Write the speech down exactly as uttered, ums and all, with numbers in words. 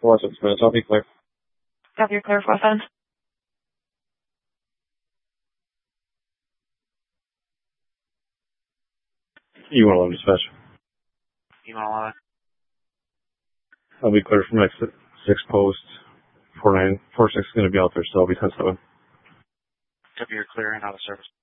Four six minutes. I'll be clear. Copy, you're clear for seven. You want eleven dispatch. You want eleven. I'll be clear from exit six post. Four nine four six is going to be out there, so I'll be ten seven. Copy, you're clear and out of service.